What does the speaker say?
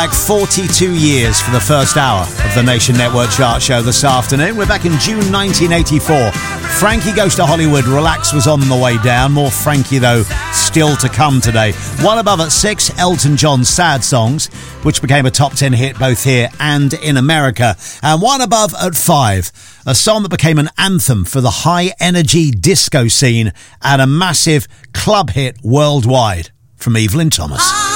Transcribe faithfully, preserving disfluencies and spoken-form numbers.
Back forty-two years for the first hour of the Nation Network Chart Show this afternoon. We're back in June nineteen eighty-four. Frankie Goes to Hollywood, Relax was on the way down. More Frankie, though, still to come today. One above at six, Elton John's Sad Songs, which became a top ten hit both here and in America. And one above at five, a song that became an anthem for the high-energy disco scene and a massive club hit worldwide from Evelyn Thomas.